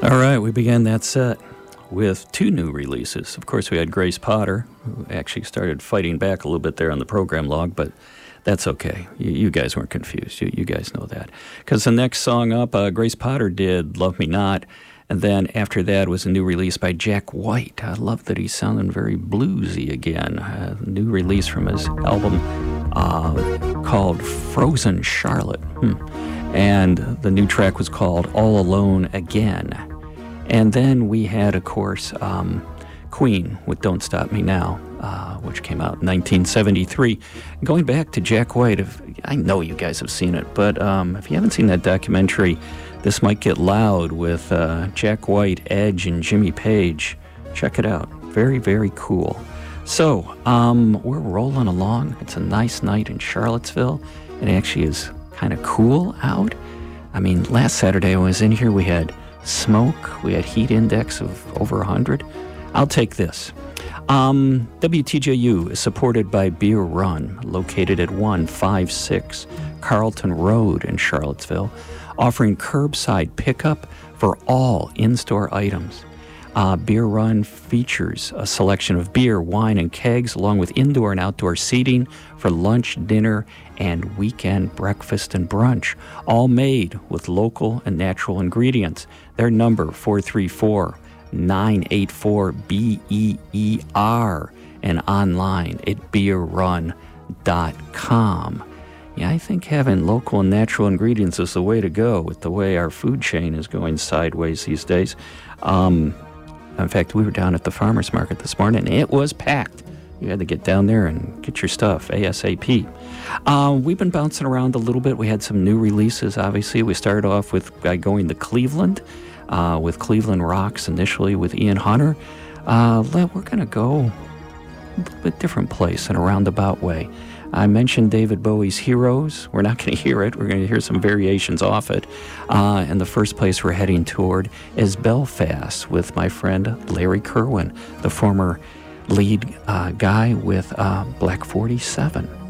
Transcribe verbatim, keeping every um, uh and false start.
All right, we began that set with two new releases. Of course, we had Grace Potter, who actually started fighting back a little bit there on the program log, but that's okay. You, you guys weren't confused. You, you guys know that. Because the next song up, uh, Grace Potter did Love Me Not, and then after that was a new release by Jack White. I love that he's sounding very bluesy again. A new release from his album uh, called Frozen Charlotte. Hmm. And the new track was called All Alone Again. And then we had, of course, um, Queen with Don't Stop Me Now, uh, which came out in nineteen seventy-three. Going back to Jack White, if, I know you guys have seen it, but um, if you haven't seen that documentary, This Might Get Loud with uh, Jack White, Edge, and Jimmy Page, check it out. Very, very cool. So, um, we're rolling along. It's a nice night in Charlottesville. It actually is kind of cool out. I mean, last Saturday I was in here, we had smoke, we had heat index of over one hundred. I'll take this. Um, W T J U is supported by Beer Run, located at one fifty-six Carlton Road in Charlottesville, offering curbside pickup for all in-store items. Uh, Beer Run features a selection of beer, wine, and kegs, along with indoor and outdoor seating for lunch, dinner, and weekend breakfast and brunch, all made with local and natural ingredients. Their number, four three four, nine eight four, B E E R, and online at beer run dot com. Yeah, I think having local and natural ingredients is the way to go with the way our food chain is going sideways these days. Um, in fact, we were down at the farmer's market this morning, and it was packed. You had to get down there and get your stuff ASAP. Uh, we've been bouncing around a little bit. We had some new releases, obviously. We started off with by going to Cleveland, uh, with Cleveland Rocks initially with Ian Hunter. Uh, we're going to go a little bit different place in a roundabout way. I mentioned David Bowie's Heroes. We're not going to hear it. We're going to hear some variations off it. Uh, and the first place we're heading toward is Belfast with my friend Larry Kerwin, the former lead uh, guy with uh, Black forty-seven.